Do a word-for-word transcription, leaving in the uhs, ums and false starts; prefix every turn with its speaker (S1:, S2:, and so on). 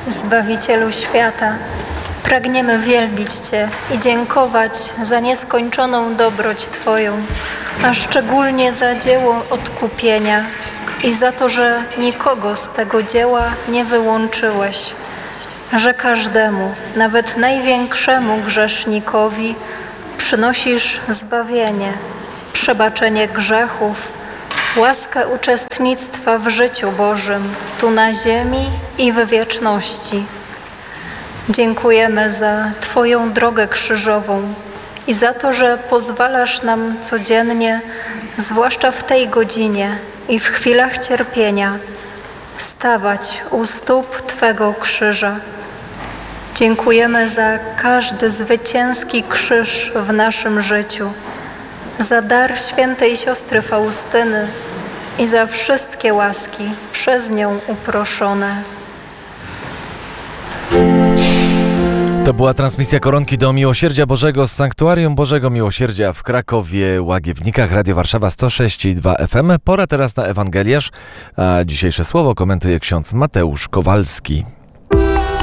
S1: Zbawicielu świata, pragniemy wielbić Cię i dziękować za nieskończoną dobroć Twoją, a szczególnie za dzieło odkupienia i za to, że nikogo z tego dzieła nie wyłączyłeś, że każdemu, nawet największemu grzesznikowi przynosisz zbawienie, przebaczenie grzechów, łaskę uczestnictwa w życiu Bożym, tu na ziemi i w wieczności. Dziękujemy za Twoją drogę krzyżową i za to, że pozwalasz nam codziennie, zwłaszcza w tej godzinie i w chwilach cierpienia, stawać u stóp Twego krzyża. Dziękujemy za każdy zwycięski krzyż w naszym życiu, za dar świętej siostry Faustyny i za wszystkie łaski przez nią uproszone.
S2: To była transmisja Koronki do Miłosierdzia Bożego z Sanktuarium Bożego Miłosierdzia w Krakowie, Łagiewnikach, Radio Warszawa sto sześć i dwa F M. Pora teraz na Ewangeliarz, a dzisiejsze słowo komentuje ksiądz Mateusz Kowalski.